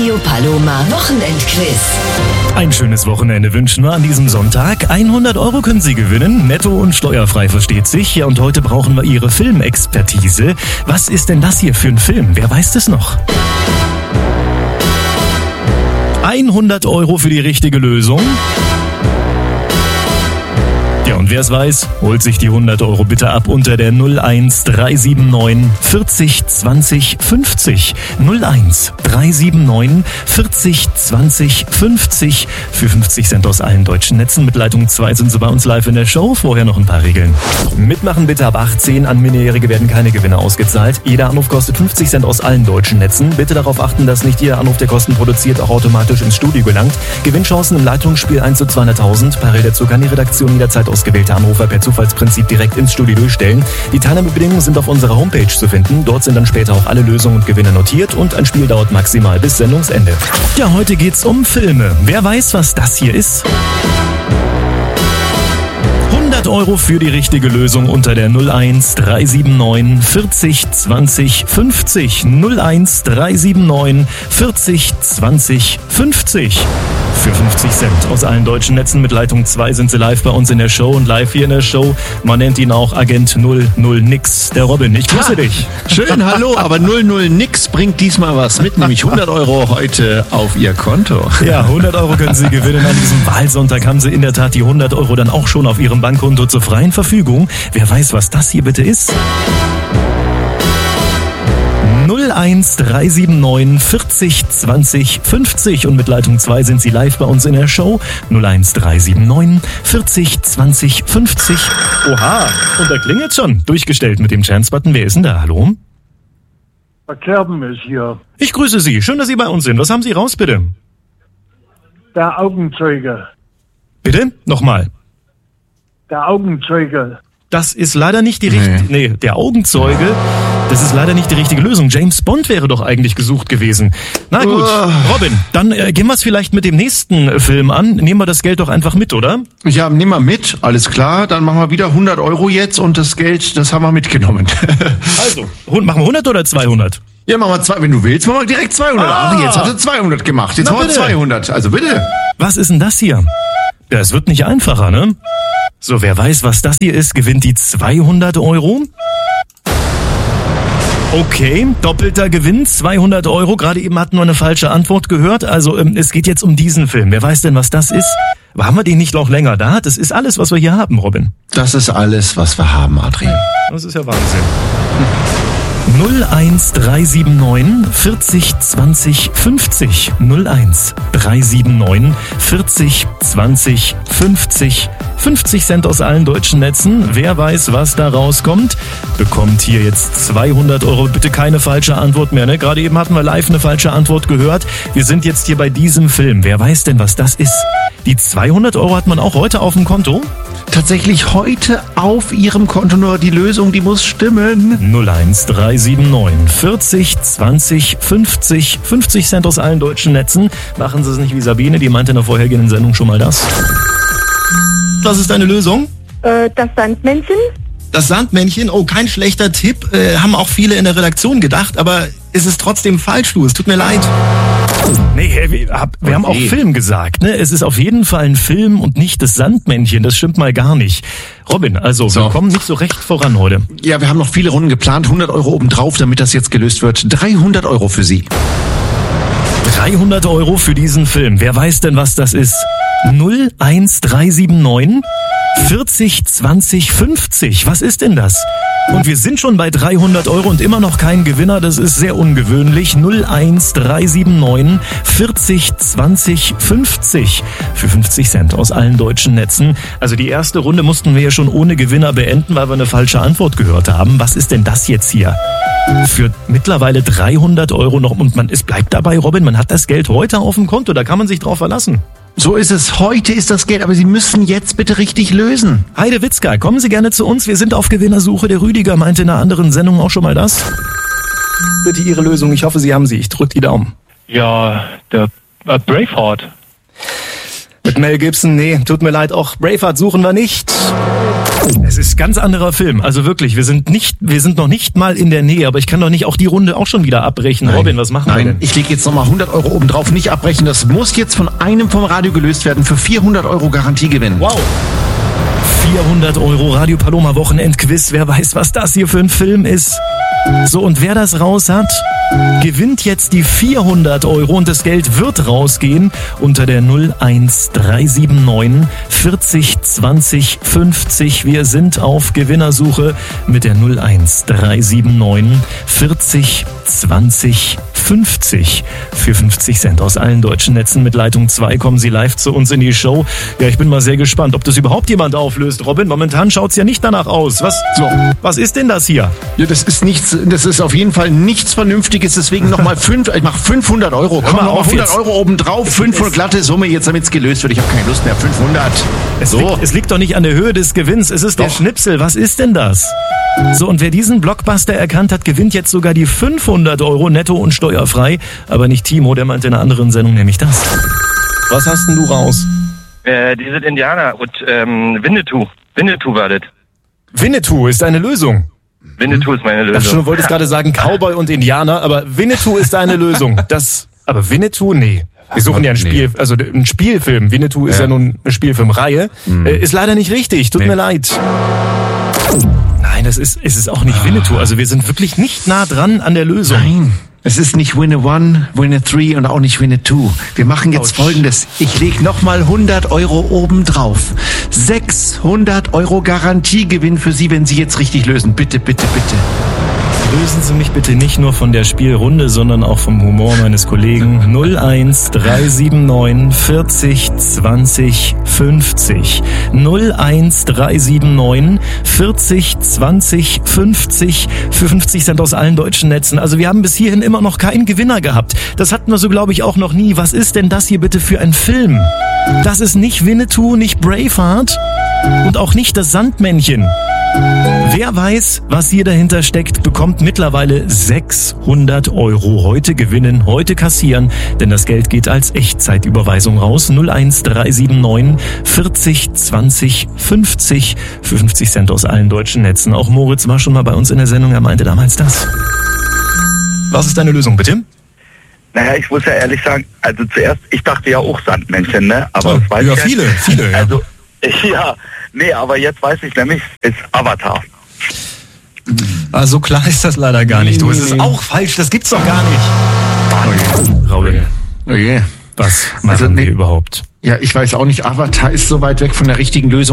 Radio Paloma Wochenendquiz. Ein schönes Wochenende wünschen wir an diesem Sonntag. 100 € können Sie gewinnen, netto und steuerfrei, versteht sich. Ja, und heute brauchen wir Ihre Filmexpertise. Was ist denn das hier für ein Film? Wer weiß es noch? 100 € für die richtige Lösung. Ja, und wer es weiß, holt sich die 100 € bitte ab unter der 01379 40 20 50. 01379 40 20 50. Für 50 Cent aus allen deutschen Netzen. Mit Leitung 2 sind Sie bei uns live in der Show. Vorher noch ein paar Regeln. Mitmachen bitte ab 18. An Minderjährige werden keine Gewinne ausgezahlt. Jeder Anruf kostet 50 Cent aus allen deutschen Netzen. Bitte darauf achten, dass nicht jeder Anruf, der Kosten produziert, auch automatisch ins Studio gelangt. Gewinnchancen im Leitungsspiel 1 zu 200.000. Parallel dazu kann die Redaktion jederzeit ausgewählte Anrufer per Zufallsprinzip direkt ins Studio durchstellen. Die Teilnahmebedingungen sind auf unserer Homepage zu finden. Dort sind dann später auch alle Lösungen und Gewinne notiert und ein Spiel dauert maximal bis Sendungsende. Ja, heute geht's um Filme. Wer weiß, was das hier ist? 100 € für die richtige Lösung unter der 01379 40 20 50. 01379 40 20 50. Für 50 Cent aus allen deutschen Netzen. Mit Leitung 2 sind Sie live bei uns in der Show und live hier in der Show. Man nennt ihn auch Agent 00 Nix. Der Robin, ich grüße dich. Schön, hallo, aber 00 Nix bringt diesmal was mit, nämlich 100 € heute auf Ihr Konto. Ja, 100 € können Sie gewinnen. An diesem Wahlsonntag haben Sie in der Tat die 100 € dann auch schon auf Ihrem Bankkonto zur freien Verfügung. Wer weiß, was das hier bitte ist? 01379 40 20 50 und mit Leitung 2 sind Sie live bei uns in der Show. 01379 40 20 50. Oha, und da klingelt schon. Durchgestellt mit dem Chance-Button. Wer ist denn da? Hallo? Herr Kerben ist hier. Ich grüße Sie. Schön, dass Sie bei uns sind. Was haben Sie raus, bitte? Der Augenzeuge. Bitte? Nochmal. Der Augenzeuge. Das ist leider nicht die richtige... Nee, der Augenzeuge, das ist leider nicht die richtige Lösung. James Bond wäre doch eigentlich gesucht gewesen. Na gut, Robin, dann gehen wir es vielleicht mit dem nächsten Film an. Nehmen wir das Geld doch einfach mit, oder? Ja, nehmen wir mit, alles klar. Dann machen wir wieder 100 € jetzt und das Geld, das haben wir mitgenommen. Also, machen wir 100 oder 200? Ja, machen wir 200. Wenn du willst, machen wir direkt 200. Ach, jetzt hat er 200 gemacht. Jetzt machen wir 200. Also bitte. Was ist denn das hier? Ja, es wird nicht einfacher, ne? So, wer weiß, was das hier ist, gewinnt die 200 €. Okay, doppelter Gewinn, 200 €. Gerade eben hatten wir eine falsche Antwort gehört. Also es geht jetzt um diesen Film. Wer weiß denn, was das ist? Aber haben wir den nicht noch länger da? Das ist alles, was wir hier haben, Robin. Das ist alles, was wir haben, Adrian. Das ist ja Wahnsinn. 01379 40 20 50. 01379 40 20 50. 50 Cent aus allen deutschen Netzen. Wer weiß, was da rauskommt, bekommt hier jetzt 200 €. Bitte keine falsche Antwort mehr, ne? Gerade eben hatten wir live eine falsche Antwort gehört. Wir sind jetzt hier bei diesem Film. Wer weiß denn, was das ist? Die 200 € hat man auch heute auf dem Konto? Tatsächlich heute auf Ihrem Konto, nur die Lösung, die muss stimmen. 01379 40 20 50. 50 Cent aus allen deutschen Netzen. Machen Sie es nicht wie Sabine, die meinte in der vorhergehenden Sendung schon mal das. Was ist deine Lösung? Das Sandmännchen. Das Sandmännchen? Oh, kein schlechter Tipp. Haben auch viele in der Redaktion gedacht, aber es ist trotzdem falsch, du. Es tut mir leid. Nee, wir haben auch Film gesagt, ne? Es ist auf jeden Fall ein Film und nicht das Sandmännchen. Das stimmt mal gar nicht. Robin, also wir kommen nicht so recht voran heute. Ja, wir haben noch viele Runden geplant. 100 € obendrauf, damit das jetzt gelöst wird. 300 € für Sie. 300 € für diesen Film. Wer weiß denn, was das ist? 01379 40 20 50. Was ist denn das? Und wir sind schon bei 300 € und immer noch kein Gewinner. Das ist sehr ungewöhnlich. 01379 40 20 50. Für 50 Cent aus allen deutschen Netzen. Also die erste Runde mussten wir ja schon ohne Gewinner beenden, weil wir eine falsche Antwort gehört haben. Was ist denn das jetzt hier? Für mittlerweile 300 € noch. Und es bleibt dabei, Robin, man hat das Geld heute auf dem Konto. Da kann man sich drauf verlassen. So ist es. Heute ist das Geld, aber Sie müssen jetzt bitte richtig lösen. Heide Witzka, kommen Sie gerne zu uns. Wir sind auf Gewinnersuche. Der Rüdiger meinte in einer anderen Sendung auch schon mal das. Bitte Ihre Lösung. Ich hoffe, Sie haben sie. Ich drücke die Daumen. Ja, der Braveheart. Mit Mel Gibson, nee, tut mir leid, auch Braveheart suchen wir nicht. Es ist ganz anderer Film, also wirklich, wir sind noch nicht mal in der Nähe, aber ich kann doch nicht auch die Runde auch schon wieder abbrechen. Nein. Robin, was machen wir denn? Nein, ich lege jetzt nochmal 100 Euro obendrauf, nicht abbrechen, das muss jetzt von einem vom Radio gelöst werden für 400 Euro Garantiegewinn. Wow. 400 Euro Radio Paloma Wochenendquiz. Wer weiß, was das hier für ein Film ist. So, und wer das raus hat, gewinnt jetzt die 400 Euro und das Geld wird rausgehen unter der 01379 40 20 50. Wir sind auf Gewinnersuche mit der 01379 40 20 50. Für 50 Cent aus allen deutschen Netzen mit Leitung 2 kommen Sie live zu uns in die Show. Ja, ich bin mal sehr gespannt, ob das überhaupt jemand auflöst. Robin, momentan schaut's ja nicht danach aus. Was ist denn das hier? Ja, das ist auf jeden Fall nichts Vernünftiges, deswegen nochmal ich mach 500 Euro. Komm, nochmal 100 Euro obendrauf, 500 glatte Summe, jetzt damit's gelöst wird. Ich habe keine Lust mehr, 500. Es liegt doch nicht an der Höhe des Gewinns, es ist der Schnipsel. Was ist denn das? So, und wer diesen Blockbuster erkannt hat, gewinnt jetzt sogar die 500 Euro netto und steuerfrei. Aber nicht Timo, der meinte in einer anderen Sendung nämlich das. Was hast denn du raus? Die sind Indianer und Winnetou. Winnetou war das. Winnetou ist deine Lösung. Winnetou ist meine Lösung. Du wolltest gerade sagen Cowboy und Indianer, aber Winnetou ist deine Lösung. Aber Winnetou, nee. Wir suchen ja ein Spielfilm. Winnetou ist ja nun eine Spielfilmreihe. Ist leider nicht richtig, tut mir leid. Nein, es ist auch nicht Winnetou. Also wir sind wirklich nicht nah dran an der Lösung. Nein, es ist nicht Winne 1, Winne 3 und auch nicht Winne 2. Wir machen jetzt Folgendes. Ich lege nochmal 100 Euro obendrauf. 600 Euro Garantiegewinn für Sie, wenn Sie jetzt richtig lösen. Bitte, bitte, bitte. Lösen Sie mich bitte nicht nur von der Spielrunde, sondern auch vom Humor meines Kollegen. 01379 40 20 50. 01379 40 20 50 für 50 Cent aus allen deutschen Netzen. Also wir haben bis hierhin immer noch keinen Gewinner gehabt. Das hatten wir so, glaube ich, auch noch nie. Was ist denn das hier bitte für ein Film? Das ist nicht Winnetou, nicht Braveheart und auch nicht das Sandmännchen. Wer weiß, was hier dahinter steckt, bekommt mittlerweile 600 Euro. Heute gewinnen, heute kassieren, denn das Geld geht als Echtzeitüberweisung raus. 01379 40 20 50 für 50 Cent aus allen deutschen Netzen. Auch Moritz war schon mal bei uns in der Sendung, er meinte damals das. Was ist deine Lösung, bitte? Naja, ich muss ja ehrlich sagen, also zuerst, ich dachte ja auch Sandmännchen, ne? Aber das weiß ich viele, ja. Also, ja, nee, aber jetzt weiß ich nämlich, ist Avatar. Also klar ist das leider gar nicht. Du, es ist auch falsch, das gibt's doch gar nicht. Robin. Oh je. Was machen wir überhaupt? Ja, ich weiß auch nicht, Avatar ist so weit weg von der richtigen Lösung.